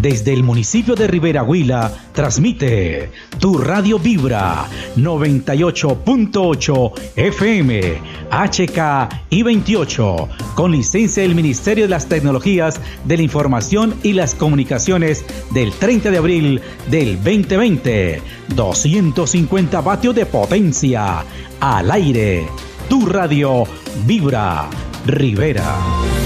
Desde el municipio de Rivera Huila, transmite tu radio Vibra 98.8 FM, HK y 28, con licencia del Ministerio de las Tecnologías de la Información y las Comunicaciones del 30 de abril del 2020. 250 vatios de potencia. Al aire, tu radio Vibra Rivera.